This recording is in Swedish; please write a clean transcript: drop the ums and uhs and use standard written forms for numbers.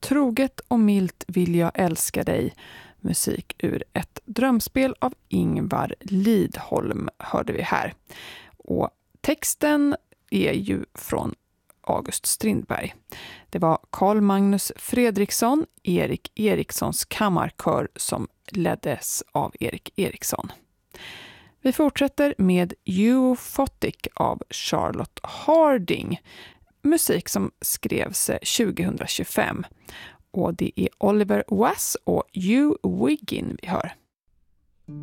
Troget och milt vill jag älska dig. Musik ur ett drömspel av Ingvar Lidholm hörde vi här. Och texten är ju från August Strindberg. Det var Carl Magnus Fredriksson, Erik Erikssons kammarkör som leddes av Erik Eriksson. Vi fortsätter med Euphotic av Charlotte Harding. Musik som skrevs 2025. Och det är Oliver Wass och Hugh Wiggin vi hör.